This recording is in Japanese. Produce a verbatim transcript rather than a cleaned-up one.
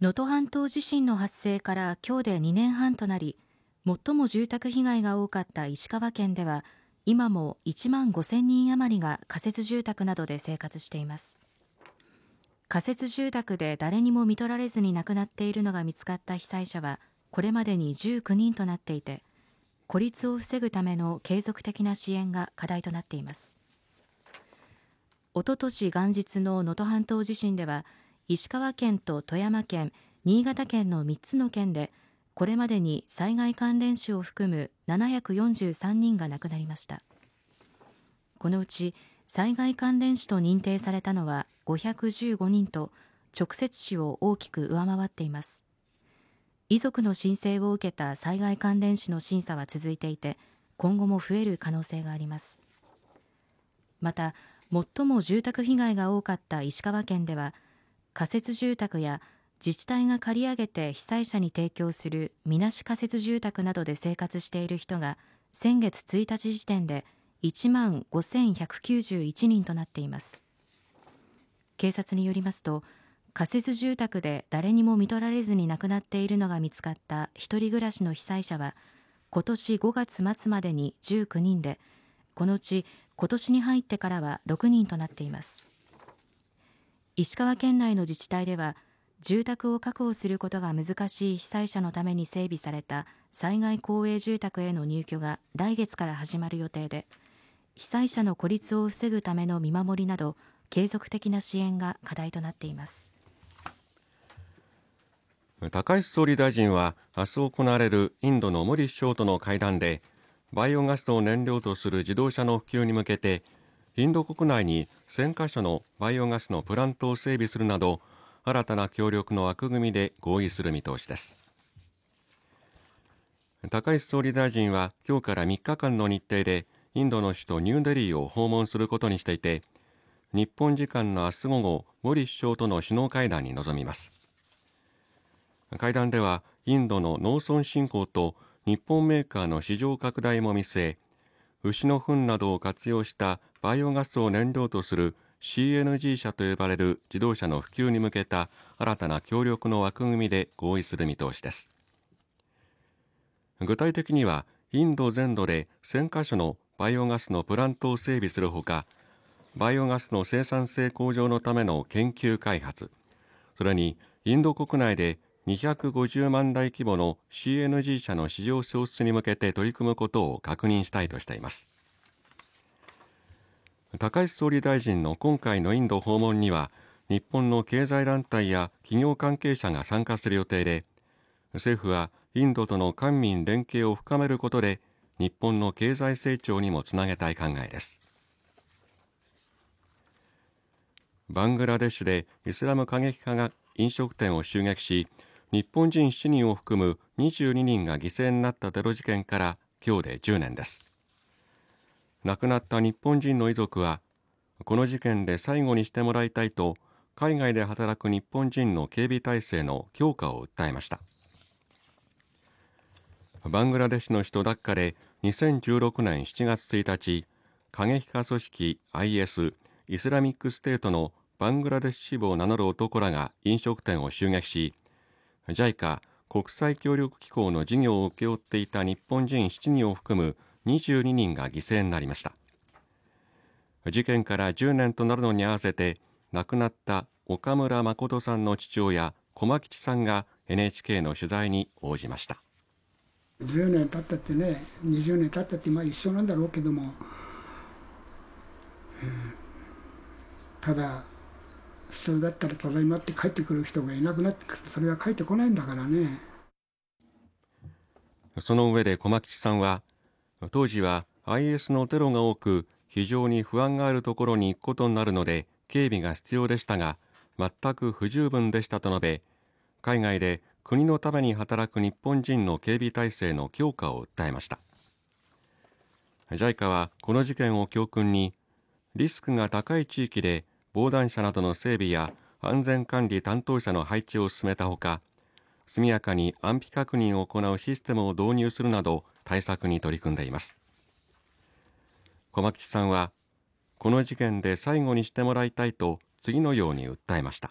能登半島地震の発生から今日でにねんはんとなり、最も住宅被害が多かった石川県では、今もいちまんごせんにん余りが仮設住宅などで生活しています。仮設住宅で誰にも看取られずに亡くなっているのが見つかった被災者は、これまでにじゅうきゅうにんとなっていて、孤立を防ぐための継続的な支援が課題となっています。おととし元日の能登半島地震では、石川県と富山県、新潟県のみっつの県で、これまでに災害関連死を含むななひゃくよんじゅうさんにんが亡くなりました。このうち災害関連死と認定されたのはごひゃくじゅうごにんと、直接死を大きく上回っています。遺族の申請を受けた災害関連死の審査は続いていて、今後も増える可能性があります。また、最も住宅被害が多かった石川県では、仮設住宅や自治体が借り上げて被災者に提供するみなし仮設住宅などで生活している人が先月ついたち時点でいちまんごせんひゃくきゅうじゅういちにんとなっています。警察によりますと、仮設住宅で誰にも看取られずに亡くなっているのが見つかった一人暮らしの被災者は今年ごがつ末までにじゅうきゅうにんで、このうち今年に入ってからはろくにんとなっています。石川県内の自治体では、住宅を確保することが難しい被災者のために整備された災害公営住宅への入居が来月から始まる予定で、被災者の孤立を防ぐための見守りなど継続的な支援が課題となっています。 高市総理大臣は明日行われるインドのモディ首相との会談で、バイオガスを燃料とする自動車の普及に向けてインド国内にせんかしょのバイオガスのプラントを整備するなど、新たな協力の枠組みで合意する見通しです。高市総理大臣は今日からみっかかんの日程でインドの首都ニューデリーを訪問することにしていて、日本時間の明日午後、モディ首相との首脳会談に臨みます。会談ではインドの農村振興と日本メーカーの市場拡大も見据え、牛の糞などを活用したバイオガスを燃料とする シーエヌジー 車と呼ばれる自動車の普及に向けた新たな協力の枠組みで合意する見通しです。具体的には、インド全土でせんかしょのバイオガスのプラントを整備するほか、バイオガスの生産性向上のための研究開発、それにインド国内でにひゃくごじゅうまんだい規模の シーエヌジー 車の市場創出に向けて取り組むことを確認したいとしています。高市総理大臣の今回のインド訪問には、日本の経済団体や企業関係者が参加する予定で、政府はインドとの官民連携を深めることで、日本の経済成長にもつなげたい考えです。バングラデシュでイスラム過激派が飲食店を襲撃し、日本人ななにんを含むにじゅうににんが犠牲になったテロ事件から今日でじゅうねんです。亡くなった日本人の遺族は、この事件で最後にしてもらいたいと、海外で働く日本人の警備体制の強化を訴えました。バングラデシュの首都ダッカでにせんじゅうろくねんしちがつついたち、過激派組織 アイエス イスラミックステートのバングラデシュ支部を名乗る男らが飲食店を襲撃し、ジャイカ 国際協力機構の事業を請け負っていた日本人ななにんを含むにじゅうににんが犠牲になりました。事件からじゅうねんとなるのに合わせて、亡くなった岡村誠さんの父親駒吉さんが エヌエイチケー の取材に応じました。 じゅうねん経ったってね、にじゅうねん経ったってまあ一緒なんだろうけども、うん、ただ普通だったらただいまって帰ってくる人がいなくなってくる。それは帰ってこないんだからね。 その上で駒吉さんは、当時は アイエス のテロが多く非常に不安があるところに行くことになるので警備が必要でしたが、全く不十分でしたと述べ、海外で国のために働く日本人の警備体制の強化を訴えました。 ジャイカ はこの事件を教訓に、リスクが高い地域で防弾車などの整備や安全管理担当者の配置を進めたほか、速やかに安否確認を行うシステムを導入するなど対策に取り組んでいます。駒吉さんは、この事件で最後にしてもらいたいと次のように訴えました。